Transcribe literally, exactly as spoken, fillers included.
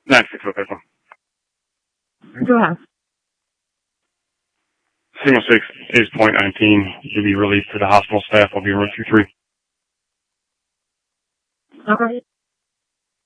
nine six oh Pistol. Go ahead. Signal six is point nineteen. You'll be released to the hospital staff. I'll be on route two three. Okay.